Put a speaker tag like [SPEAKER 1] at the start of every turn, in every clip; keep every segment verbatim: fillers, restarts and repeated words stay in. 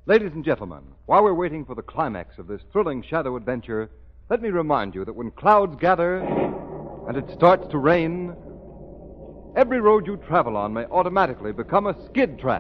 [SPEAKER 1] Ladies and gentlemen, while we're waiting for the climax of this thrilling shadow adventure, let me remind you that when clouds gather and it starts to rain, every road you travel on may automatically become a skid track.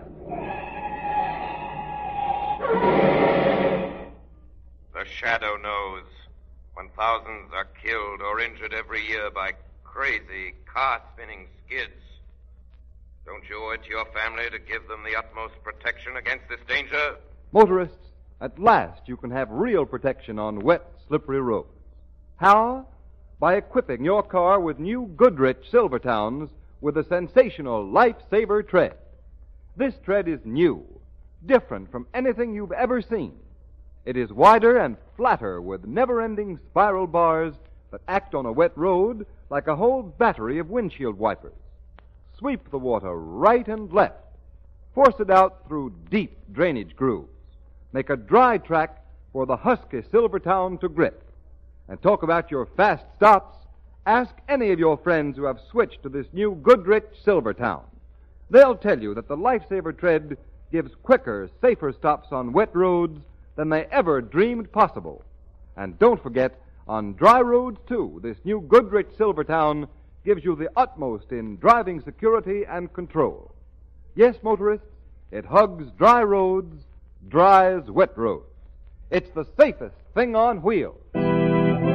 [SPEAKER 2] The shadow knows when thousands are killed or injured every year by crazy, car-spinning skids. Don't you owe it to your family to give them the utmost protection against this danger?
[SPEAKER 1] Motorists, at last you can have real protection on wet, slippery roads. How? By equipping your car with new Goodrich Silvertowns with a sensational Lifesaver tread. This tread is new, different from anything you've ever seen. It is wider and flatter with never-ending spiral bars that act on a wet road like a whole battery of windshield wipers. Sweep the water right and left. Force it out through deep drainage grooves. Make a dry track for the husky Silvertown to grip. And talk about your fast stops, ask any of your friends who have switched to this new Goodrich Silvertown. They'll tell you that the Lifesaver tread gives quicker, safer stops on wet roads than they ever dreamed possible. And don't forget, on dry roads, too, this new Goodrich Silvertown gives you the utmost in driving security and control. Yes, motorists, it hugs dry roads, dries wet roads. It's the safest thing on wheels.